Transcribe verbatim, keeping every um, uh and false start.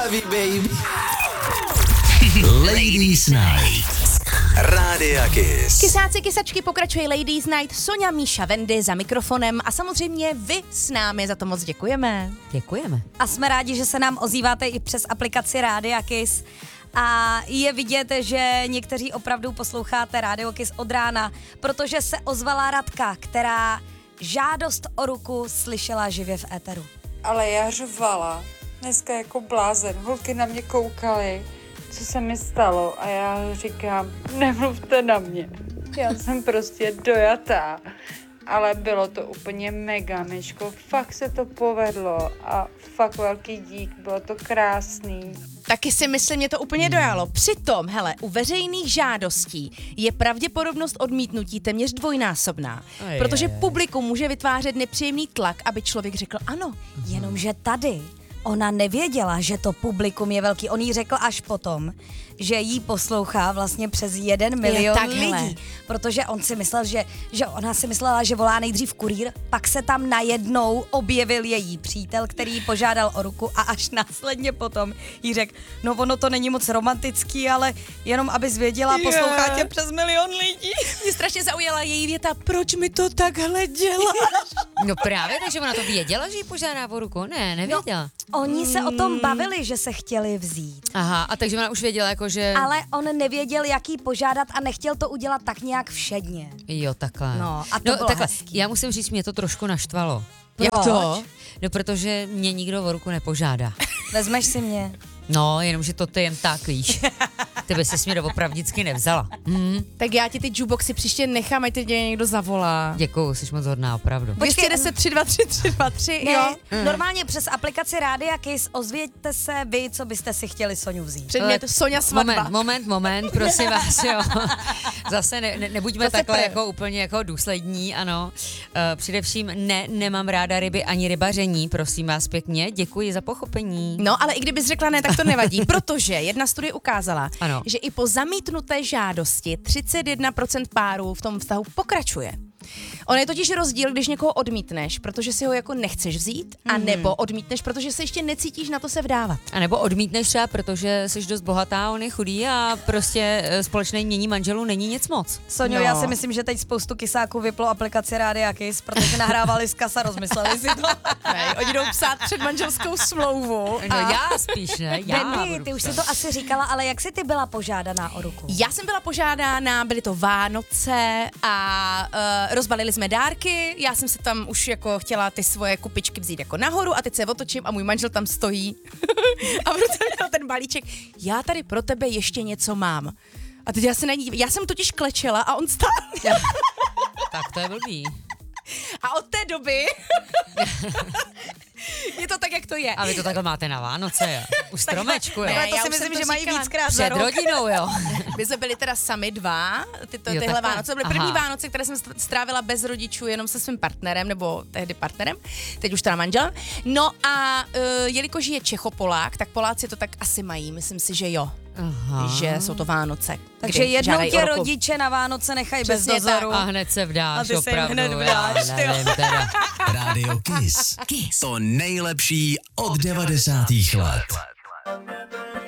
zdraví, baby. Ladies Night. Rádia Kiss. Kysáci, kysačky, pokračuje Ladies Night, Sonja, Míša, Wendy za mikrofonem a samozřejmě vy s námi, za to moc děkujeme. Děkujeme. A jsme rádi, že se nám ozýváte i přes aplikaci Rádia Kiss. A je vidět, že někteří opravdu posloucháte Rádio Kiss od rána, protože se ozvala Radka, která žádost o ruku slyšela živě v éteru. Ale já řvala dneska jako blázen. Holky na mě koukaly, co se mi stalo, a já říkám, nemluvte na mě. Já jsem prostě dojatá. Ale bylo to úplně mega, Myško. Fakt se to povedlo a fakt velký dík, bylo to krásný. Taky si myslím, mě to úplně dojalo. Přitom, hele, u veřejných žádostí je pravděpodobnost odmítnutí téměř dvojnásobná, Aj, protože aj, aj. publikum může vytvářet nepříjemný tlak, aby člověk řekl ano. Jenomže tady ona nevěděla, že to publikum je velký. On jí řekl až potom, že jí poslouchá vlastně přes jeden milion takhle. lidí. Protože on si myslel, že, že ona si myslela, že volá nejdřív kurýr, pak se tam najednou objevil její přítel, který jí požádal o ruku a až následně potom jí řekl, no ono to není moc romantický, ale jenom aby zvěděla, poslouchá tě přes milion lidí. Mě strašně zaujala její věta, proč mi to takhle děláš? No právě, takže ona to věděla, že jí požádá o ruku? Ne, nevěděla. No, oni se o tom bavili, že se chtěli vzít. Aha, a takže ona už věděla, jako že... Ale on nevěděl, jak jí požádat a nechtěl to udělat tak nějak všedně. Jo, takhle. No, a to no, bylo takhle. hezký. Já musím říct, mě to trošku naštvalo. Jak to? No, protože mě nikdo o ruku nepožádá. Vezmeš si mě? No, jenomže to ty jen tak, víš. Ty by se mě doopravdicky nevzala. Hm, Tak já ti ty jukeboxy příště nechám, ať tě někdo zavolá. děkuju, jsi moc hodná, opravdu. dvě stě deset tři dva tři tři dva tři, Ne, jo? normálně přes aplikaci Rádia Kiss ozvěďte se vy, co byste si chtěli Soňu vzít. Předmět Sonja svatba. Moment, moment, moment, prosím vás, jo. Zase ne, ne, nebuďme Zase takhle prv. jako úplně jako důslední, ano. Uh, především ne, nemám ráda ryby ani rybaření, prosím vás pěkně, děkuji za pochopení. No, ale i kdybys řekla ne, tak to nevadí, protože jedna studie ukázala, Ano. že i po zamítnuté žádosti třicet jedna procent párů v tom vztahu pokračuje. On je totiž rozdíl, když někoho odmítneš, protože si ho jako nechceš vzít, a nebo odmítneš, protože se ještě necítíš na to se vdávat. A nebo odmítneš třeba, protože jsi dost bohatá, on je chudý a prostě eh, společné mění manželů není nic moc. Soňo, No. já si myslím, že teď spoustu kysáků vyplo aplikaci Rádia Kiss, protože nahrávali z kasa, rozmysleli si to. Ne, oni jdou psát před manželskou smlouvu. No a já spíš, ne? Já Bendy, budu ty už si psát. to asi říkala, ale jak jsi ty byla požádaná o ruku? Já jsem byla požádána, byly to Vánoce a uh, rozbalili jsme dárky, já jsem se tam už jako chtěla ty svoje kupičky vzít jako nahoru a teď se otočím a můj manžel tam stojí a v ruce měl ten balíček, já tady pro tebe ještě něco mám. A teď já se na ní, já jsem totiž klečela a on stál. Tak to je blbý. A od té doby je to tak, jak to je. A vy to takhle máte na Vánoce, jo? U stromečku, jo? Ne, Ale to já si už jsem myslím, to že mají říkala. víckrát za Před rok. rodinou, jo? My jsme byli teda sami dva, tyto, Jo, tyhle takhle. Vánoce. To byly první Aha. Vánoce, které jsem st- strávila bez rodičů, jenom se svým partnerem, nebo tehdy partnerem, teď už teda manželem. No a uh, jelikož je Čechopolák, tak Poláci to tak asi mají, myslím si, že jo. Aha. Že jsou to Vánoce. Takže kdy jednou žádají o tě ruku. rodiče na Vánoce nechají bez Přesně dozoru. A hned se A vdáš, ty se jim opravdu. hned vdáš, já ty jo. nevím teda. Rádio Kiss. Kiss. To nejlepší od devadesátých let.